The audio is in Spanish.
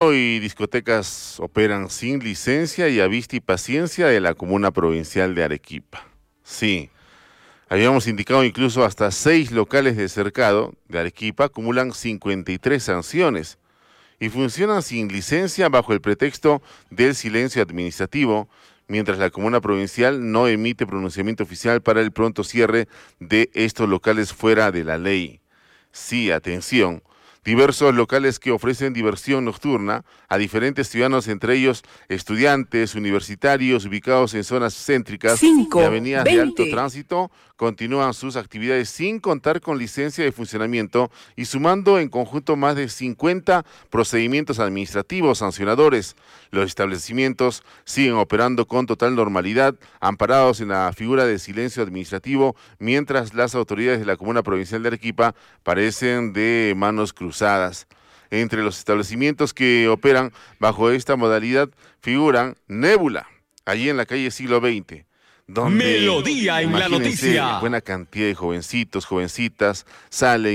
Nightclub y discotecas operan sin licencia y a vista y paciencia de la Comuna Provincial de Arequipa. Sí, habíamos indicado incluso hasta 6 locales de cercado de Arequipa acumulan 53 sanciones y funcionan sin licencia bajo el pretexto del silencio administrativo, mientras la Comuna Provincial no emite pronunciamiento oficial para el pronto cierre de estos locales fuera de la ley. Sí, atención. Diversos locales que ofrecen diversión nocturna a diferentes ciudadanos, entre ellos estudiantes, universitarios, ubicados en zonas céntricas y avenidas de alto tránsito, continúan sus actividades sin contar con licencia de funcionamiento y sumando en conjunto más de 50 procedimientos administrativos sancionadores. Los establecimientos siguen operando con total normalidad, amparados en la figura de silencio administrativo, mientras las autoridades de la Comuna Provincial de Arequipa parecen de manos cruzadas. Entre los establecimientos que operan bajo esta modalidad figuran Nébula, allí en la calle Siglo XX, donde Melodía en la noticia. Buena cantidad de jovencitos, jovencitas salen